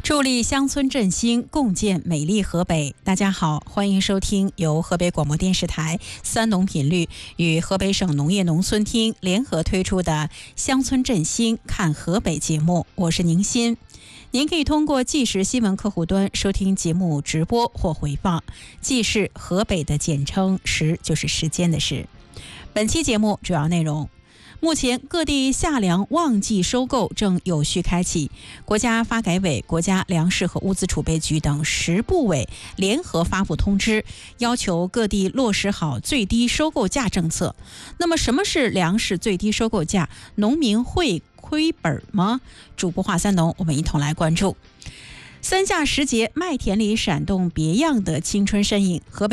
助力乡村振兴，共建美丽河北。大家好，欢迎收听由河北广播电视台三农频率与河北省农业农村厅联合推出的乡村振兴看河北节目，我是宁鑫。您可以通过即时新闻客户端收听节目直播或回放，即是河北的简称，时就是时间的时。本期节目主要内容：目前各地夏粮旺季收购正有序开启，国家发改委、国家粮食和物资储备局等10部委联合发布通知，要求各地落实好最低收购价政策。那么什么是粮食最低收购价？农民会亏本吗？主播话三农，我们一同来关注。三夏时节，麦田里闪动别样的青春身影。河北